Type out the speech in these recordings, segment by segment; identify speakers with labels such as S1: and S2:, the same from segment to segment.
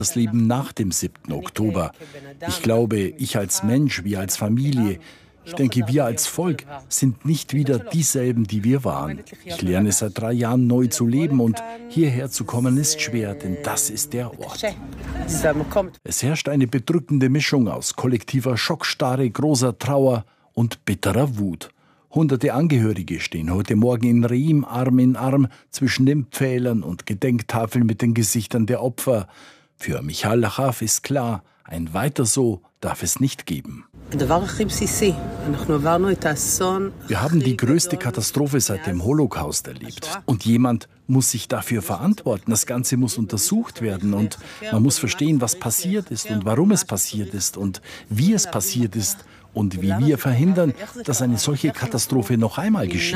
S1: das Leben nach dem 7. Oktober. Ich glaube, ich als Mensch, wir als Familie, ich denke, wir als Volk sind nicht wieder dieselben, die wir waren. Ich lerne seit 3 Jahren neu zu leben und hierher zu kommen ist schwer, denn das ist der Ort. Es herrscht eine bedrückende Mischung aus kollektiver Schockstarre, großer Trauer und bitterer Wut. Hunderte Angehörige stehen heute Morgen in Reim Arm in Arm zwischen den Pfählern und Gedenktafeln mit den Gesichtern der Opfer. Für Michal Lachav ist klar, ein Weiter so darf es nicht geben. Wir haben die größte Katastrophe seit dem Holocaust erlebt. Und jemand muss sich dafür verantworten. Das Ganze muss untersucht werden und man muss verstehen, was passiert ist und warum es passiert ist und wie es passiert ist und wie wir verhindern, dass eine solche Katastrophe noch einmal geschieht.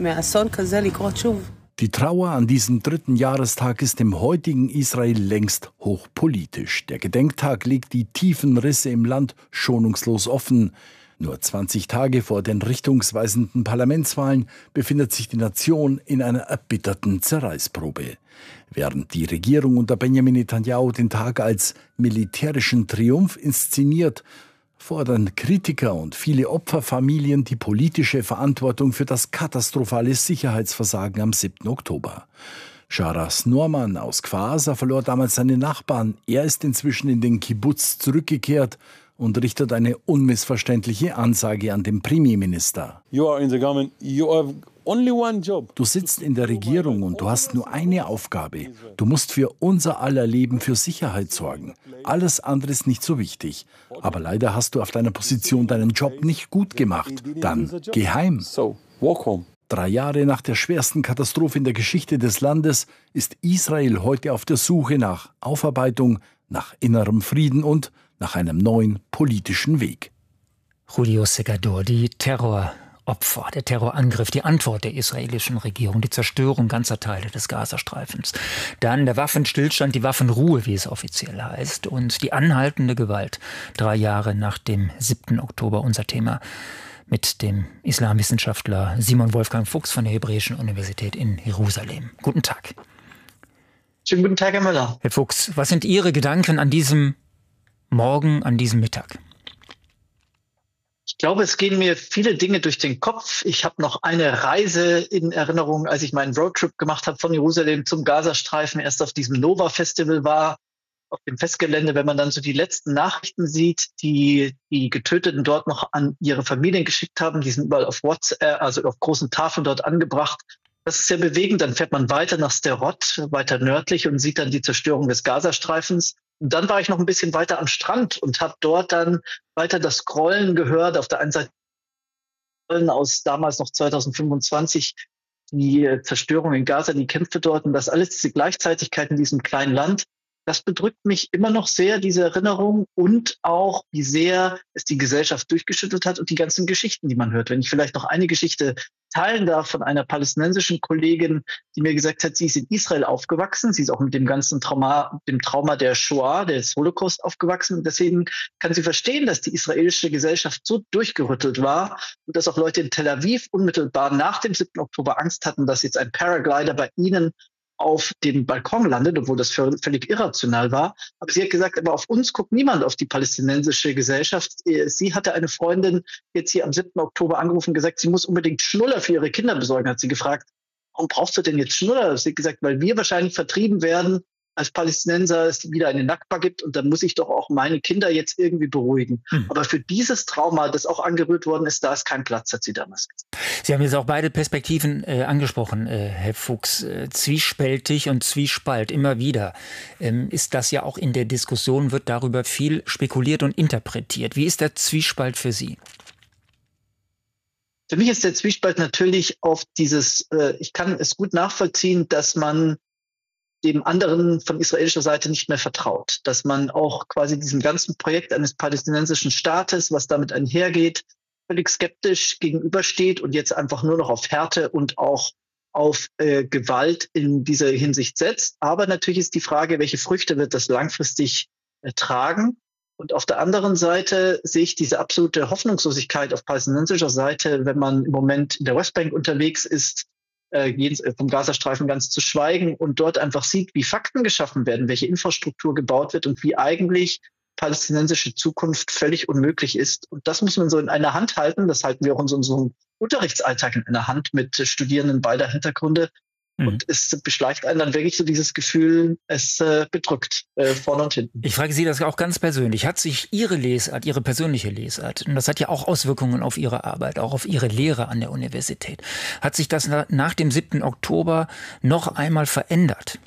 S1: Die Trauer an diesem 3. Jahrestag ist im heutigen Israel längst hochpolitisch. Der Gedenktag legt die tiefen Risse im Land schonungslos offen. Nur 20 Tage vor den richtungsweisenden Parlamentswahlen befindet sich die Nation in einer erbitterten Zerreißprobe. Während die Regierung unter Benjamin Netanyahu den Tag als militärischen Triumph inszeniert, fordern Kritiker und viele Opferfamilien die politische Verantwortung für das katastrophale Sicherheitsversagen am 7. Oktober. Sharas Norman aus Kfar Aza verlor damals seine Nachbarn. Er ist inzwischen in den Kibbutz zurückgekehrt und richtet eine unmissverständliche Ansage an den Premierminister. Du sitzt in der Regierung und du hast nur eine Aufgabe. Du musst für unser aller Leben für Sicherheit sorgen. Alles andere ist nicht so wichtig. Aber leider hast du auf deiner Position deinen Job nicht gut gemacht. Dann geh heim. 3 Jahre nach der schwersten Katastrophe in der Geschichte des Landes ist Israel heute auf der Suche nach Aufarbeitung, nach innerem Frieden und nach einem neuen politischen Weg.
S2: Julio Segador, die Terroropfer, der Terrorangriff, die Antwort der israelischen Regierung, die Zerstörung ganzer Teile des Gazastreifens. Dann der Waffenstillstand, die Waffenruhe, wie es offiziell heißt, und die anhaltende Gewalt 3 Jahre nach dem 7. Oktober, unser Thema mit dem Islamwissenschaftler Simon Wolfgang Fuchs von der Hebräischen Universität in Jerusalem. Guten Tag.
S3: Schönen guten Tag, Herr Müller.
S2: Herr Fuchs, was sind Ihre Gedanken an diesem Morgen, an diesem Mittag?
S3: Ich glaube, es gehen mir viele Dinge durch den Kopf. Ich habe noch eine Reise in Erinnerung, als ich meinen Roadtrip gemacht habe von Jerusalem zum Gazastreifen, erst auf diesem Nova-Festival war, auf dem Festgelände. Wenn man dann so die letzten Nachrichten sieht, die die Getöteten dort noch an ihre Familien geschickt haben, die sind überall auf WhatsApp, also auf großen Tafeln dort angebracht. Das ist sehr bewegend. Dann fährt man weiter nach Sderot, weiter nördlich und sieht dann die Zerstörung des Gazastreifens. Und dann war ich noch ein bisschen weiter am Strand und habe dort dann weiter das Grollen gehört. Auf der einen Seite aus damals noch 2025 die Zerstörung in Gaza, die Kämpfe dort und das alles, diese Gleichzeitigkeit in diesem kleinen Land. Das bedrückt mich immer noch sehr, diese Erinnerung und auch, wie sehr es die Gesellschaft durchgeschüttelt hat und die ganzen Geschichten, die man hört. Wenn ich vielleicht noch eine Geschichte teilen darf von einer palästinensischen Kollegin, die mir gesagt hat, sie ist in Israel aufgewachsen. Sie ist auch mit dem ganzen Trauma der Shoah, des Holocaust aufgewachsen. Und deswegen kann sie verstehen, dass die israelische Gesellschaft so durchgerüttelt war und dass auch Leute in Tel Aviv unmittelbar nach dem 7. Oktober Angst hatten, dass jetzt ein Paraglider bei ihnen auf den Balkon landet, obwohl das völlig irrational war. Aber sie hat gesagt, aber auf uns guckt niemand, auf die palästinensische Gesellschaft. Sie hatte eine Freundin jetzt hier am 7. Oktober angerufen und gesagt, sie muss unbedingt Schnuller für ihre Kinder besorgen. Hat sie gefragt, warum brauchst du denn jetzt Schnuller? Sie hat gesagt, weil wir wahrscheinlich vertrieben werden als Palästinenser, es wieder eine Nakba gibt und dann muss ich doch auch meine Kinder jetzt irgendwie beruhigen. Aber für dieses Trauma, das auch angerührt worden ist, da ist kein Platz, hat sie damals gesagt.
S2: Sie haben jetzt auch beide Perspektiven angesprochen, Herr Fuchs. Zwiespältig und Zwiespalt immer wieder. Ist das ja auch in der Diskussion, wird darüber viel spekuliert und interpretiert. Wie ist der Zwiespalt für Sie?
S3: Für mich ist der Zwiespalt natürlich auf dieses, ich kann es gut nachvollziehen, dass man dem anderen von israelischer Seite nicht mehr vertraut. Dass man auch quasi diesem ganzen Projekt eines palästinensischen Staates, was damit einhergeht, völlig skeptisch gegenübersteht und jetzt einfach nur noch auf Härte und auch auf Gewalt in dieser Hinsicht setzt. Aber natürlich ist die Frage, welche Früchte wird das langfristig tragen? Und auf der anderen Seite sehe ich diese absolute Hoffnungslosigkeit auf palästinensischer Seite, wenn man im Moment in der Westbank unterwegs ist, vom Gazastreifen ganz zu schweigen, und dort einfach sieht, wie Fakten geschaffen werden, welche Infrastruktur gebaut wird und wie eigentlich palästinensische Zukunft völlig unmöglich ist. Und das muss man so in einer Hand halten. Das halten wir auch in unserem Unterrichtsalltag in einer Hand mit Studierenden beider Hintergründe. Und es beschleicht einen dann wirklich so dieses Gefühl, es bedrückt vorne und hinten.
S2: Ich frage Sie das auch ganz persönlich. Hat sich Ihre Lesart, Ihre persönliche Lesart, und das hat ja auch Auswirkungen auf Ihre Arbeit, auch auf Ihre Lehre an der Universität, hat sich das nach dem 7. Oktober noch einmal verändert?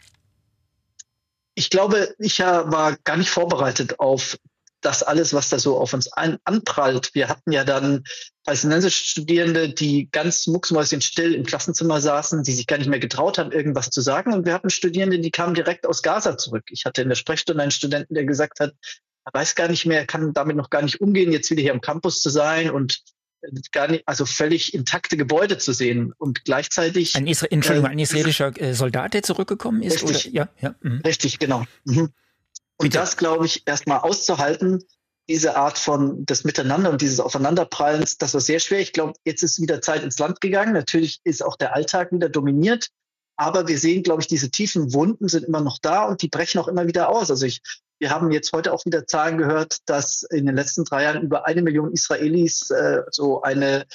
S3: Ich glaube, ich war gar nicht vorbereitet auf das alles, was da so auf uns anprallt. Wir hatten ja dann palästinensische Studierende, die ganz mucksmäuschenstill im Klassenzimmer saßen, die sich gar nicht mehr getraut haben, irgendwas zu sagen. Und wir hatten Studierende, die kamen direkt aus Gaza zurück. Ich hatte in der Sprechstunde einen Studenten, der gesagt hat, er weiß gar nicht mehr, er kann damit noch gar nicht umgehen, jetzt wieder hier am Campus zu sein und gar nicht, also völlig intakte Gebäude zu sehen. Und gleichzeitig
S2: ein israelischer Soldat, der zurückgekommen ist?
S3: Richtig,
S2: oder? Ja.
S3: Richtig, genau. Und das, glaube ich, erstmal auszuhalten, diese Art von des Miteinander und dieses Aufeinanderprallens, das war sehr schwer. Ich glaube, jetzt ist wieder Zeit ins Land gegangen. Natürlich ist auch der Alltag wieder dominiert. Aber wir sehen, glaube ich, diese tiefen Wunden sind immer noch da und die brechen auch immer wieder aus. Also wir haben jetzt heute auch wieder Zahlen gehört, dass in den letzten 3 Jahren über 1 Million Israelis so eine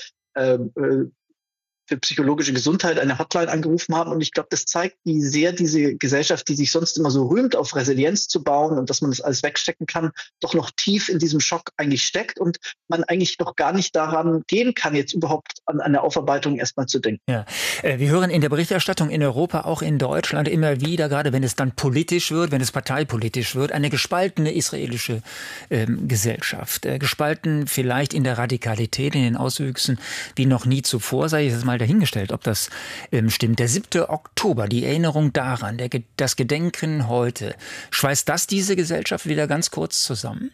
S3: für psychologische Gesundheit eine Hotline angerufen haben. Und ich glaube, das zeigt, wie sehr diese Gesellschaft, die sich sonst immer so rühmt, auf Resilienz zu bauen und dass man das alles wegstecken kann, doch noch tief in diesem Schock eigentlich steckt und man eigentlich noch gar nicht daran gehen kann, jetzt überhaupt an eine Aufarbeitung erstmal zu denken.
S2: Ja, wir hören in der Berichterstattung in Europa, auch in Deutschland immer wieder, gerade wenn es dann politisch wird, wenn es parteipolitisch wird, eine gespaltene israelische Gesellschaft. Gespalten vielleicht in der Radikalität, in den Auswüchsen wie noch nie zuvor, sei es mal dahingestellt, ob das stimmt. Der 7. Oktober, die Erinnerung daran, das Gedenken heute, schweißt das diese Gesellschaft wieder ganz kurz zusammen?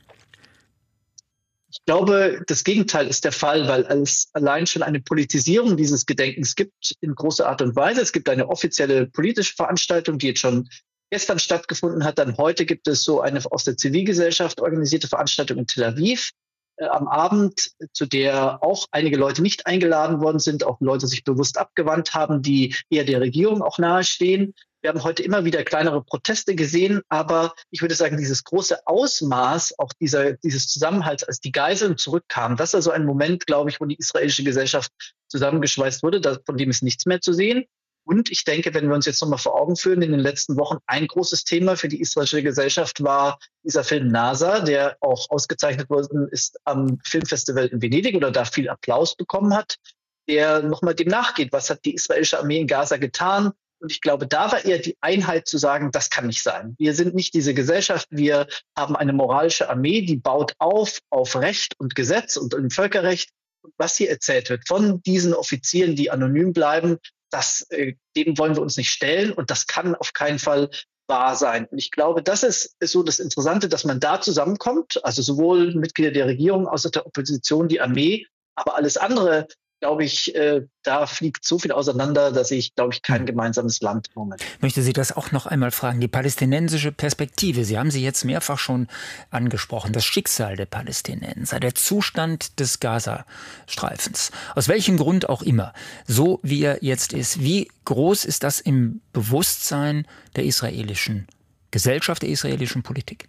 S3: Ich glaube, das Gegenteil ist der Fall, weil es allein schon eine Politisierung dieses Gedenkens gibt in großer Art und Weise. Es gibt eine offizielle politische Veranstaltung, die jetzt schon gestern stattgefunden hat. Dann heute gibt es so eine aus der Zivilgesellschaft organisierte Veranstaltung in Tel Aviv am Abend, zu der auch einige Leute nicht eingeladen worden sind, auch Leute sich bewusst abgewandt haben, die eher der Regierung auch nahestehen. Wir haben heute immer wieder kleinere Proteste gesehen, aber ich würde sagen, dieses große Ausmaß auch dieses Zusammenhalts, als die Geiseln zurückkamen, das ist also ein Moment, glaube ich, wo die israelische Gesellschaft zusammengeschweißt wurde, von dem ist nichts mehr zu sehen. Und ich denke, wenn wir uns jetzt nochmal vor Augen führen, in den letzten Wochen ein großes Thema für die israelische Gesellschaft war dieser Film NASA, der auch ausgezeichnet worden ist am Filmfestival in Venedig oder da viel Applaus bekommen hat, der nochmal dem nachgeht, was hat die israelische Armee in Gaza getan. Und ich glaube, da war eher die Einheit zu sagen, das kann nicht sein. Wir sind nicht diese Gesellschaft, wir haben eine moralische Armee, die baut auf Recht und Gesetz und im Völkerrecht. Und was hier erzählt wird von diesen Offizieren, die anonym bleiben, dem wollen wir uns nicht stellen und das kann auf keinen Fall wahr sein. Und ich glaube, das ist so das Interessante, dass man da zusammenkommt, also sowohl Mitglieder der Regierung als auch der Opposition, die Armee, aber alles andere, glaube ich, da fliegt so viel auseinander, dass ich, glaube ich, kein gemeinsames Land im Moment.
S2: Ich möchte Sie das auch noch einmal fragen, die palästinensische Perspektive. Sie haben sie jetzt mehrfach schon angesprochen. Das Schicksal der Palästinenser, der Zustand des Gazastreifens. Aus welchem Grund auch immer, so wie er jetzt ist. Wie groß ist das im Bewusstsein der israelischen Gesellschaft, der israelischen Politik?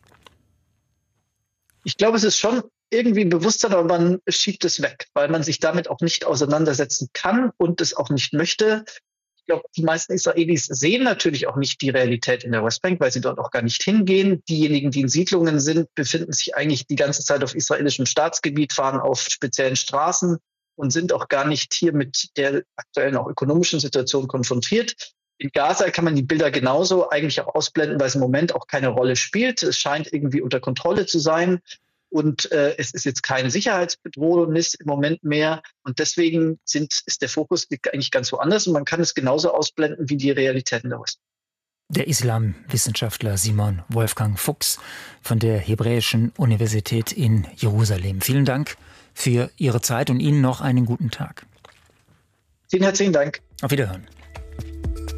S3: Ich glaube, es ist schon irgendwie Bewusstsein, aber man schiebt es weg, weil man sich damit auch nicht auseinandersetzen kann und es auch nicht möchte. Ich glaube, die meisten Israelis sehen natürlich auch nicht die Realität in der Westbank, weil sie dort auch gar nicht hingehen. Diejenigen, die in Siedlungen sind, befinden sich eigentlich die ganze Zeit auf israelischem Staatsgebiet, fahren auf speziellen Straßen und sind auch gar nicht hier mit der aktuellen auch ökonomischen Situation konfrontiert. In Gaza kann man die Bilder genauso eigentlich auch ausblenden, weil es im Moment auch keine Rolle spielt. Es scheint irgendwie unter Kontrolle zu sein. Und es ist jetzt kein Sicherheitsbedrohnis im Moment mehr. Und deswegen ist der Fokus liegt eigentlich ganz woanders. Und man kann es genauso ausblenden wie die Realitäten der West.
S2: Der Islamwissenschaftler Simon Wolfgang Fuchs von der Hebräischen Universität in Jerusalem. Vielen Dank für Ihre Zeit und Ihnen noch einen guten Tag.
S3: Vielen herzlichen Dank.
S2: Auf Wiederhören.